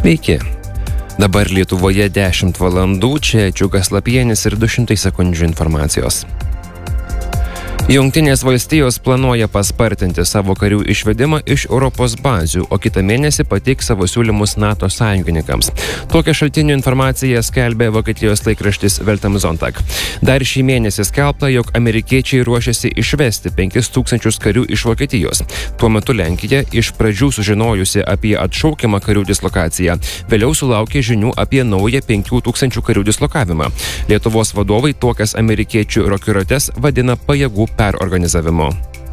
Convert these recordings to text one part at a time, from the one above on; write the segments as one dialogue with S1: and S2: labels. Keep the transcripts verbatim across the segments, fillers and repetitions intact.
S1: Sveiki. Dabar Lietuvoje dešimt valandų, čia Džiugas Lapienis ir du šimtai sekundžių informacijos. Jungtinės valstijos planuoja paspartinti savo karių išvedimą iš Europos bazių, o kitą mėnesį pateiks savo siūlymus NATO sąjungininkams. Tokią šaltinių informaciją skelbė Vokietijos laikraštis Welt am Sonntag. Dar šį mėnesį skelbta, jog amerikiečiai ruošiasi išvesti penkis tūkstančius karių iš Vokietijos. Tuo metu Lenkija, iš pradžių sužinojusi apie atšaukiamą karių dislokaciją, vėliau sulaukė žinių apie naują penkių tūkstančių karių dislokavimą. Lietuvos vadovai tokias amerikiečių rokiruotes vadina pajėgų perorganizavimu.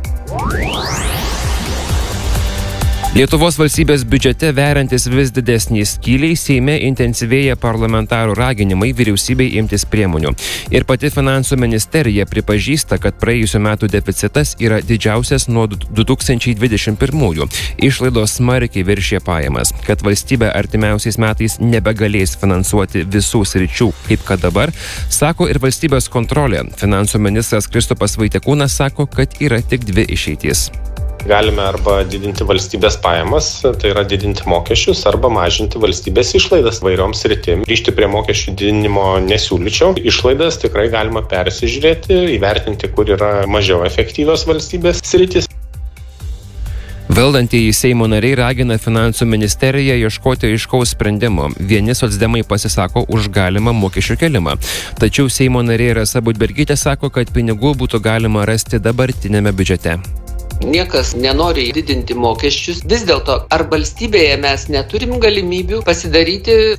S1: Lietuvos valstybės biudžete veriantis vis didesnį skyliai, Seime intensyvėja parlamentarų raginimai vyriausybei imtis priemonių. Ir pati finansų ministerija pripažįsta, kad praėjusių metų deficitas yra didžiausias nuo du tūkstančiai dvidešimt pirmųjų. Išlaidos smarkiai viršė pajamas. Kad valstybė artimiausiais metais nebegalės finansuoti visų sričių, kaip kad dabar, sako ir valstybės kontrolė. Finansų ministras Kristupas Vaitiekūnas sako, kad yra tik dvi išeitys.
S2: Galime arba didinti valstybės pajamas, tai yra didinti mokesčius, arba mažinti valstybės išlaidas vairioms sritim. Grįžti prie mokesčių didinimo nesiūlyčiau. Išlaidas tikrai galima persižiūrėti, įvertinti, kur yra mažiau efektyvios valstybės sritis.
S1: Valdantieji Seimo nariai ragina finansų ministeriją ieškoti aiškaus sprendimo. Vieni socdemai pasisako už galimą mokesčių kelimą. Tačiau Seimo narė Rasa Budbergytė sako, kad pinigų būtų galima rasti dabartinėme biudžete.
S3: Niekas nenori didinti mokesčius. Vis dėlto, ar valstybėje mes neturim galimybių pasidaryti